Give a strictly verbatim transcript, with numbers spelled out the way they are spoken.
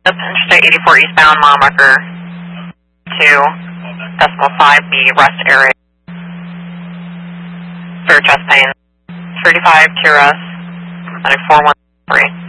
Interstate eighty-four eastbound, mile marker two, decimal five B, rest area. For chest pain. thirty-five, Q R S, ninety-four one three.